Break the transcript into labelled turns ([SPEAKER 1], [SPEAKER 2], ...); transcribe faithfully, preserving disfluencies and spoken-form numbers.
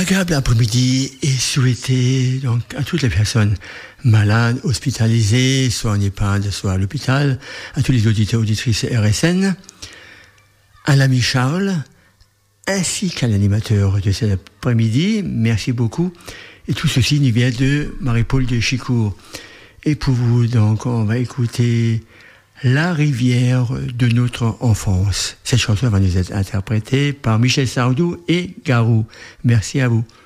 [SPEAKER 1] agréable après-midi est souhaité donc à toutes les personnes malades, hospitalisées, soit en EHPAD, soit à l'hôpital, à tous les auditeurs et auditrices R S N, à l'ami Charles, ainsi qu'à l'animateur de cet après-midi. Merci beaucoup. Et tout ceci nous vient de Marie-Paul de Chicourt. Et pour vous, donc, on va écouter La rivière de notre enfance. Cette chanson va nous être interprétée par Michel Sardou et Garou. Merci à vous.